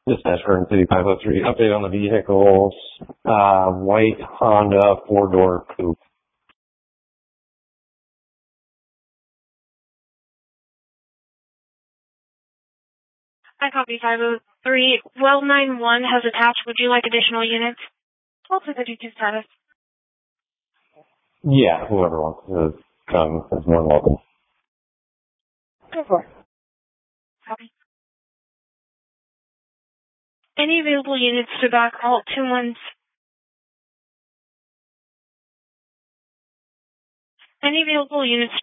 Dispatch Burn City 503. Update on the vehicles. White Honda 4-door coupe. I copy 503. Well 91 has attached. Would you like additional units? 12-52 status. Yeah, whoever wants to come is more than welcome. Go for it. Copy. Any available units to back halt 2-1. Any available units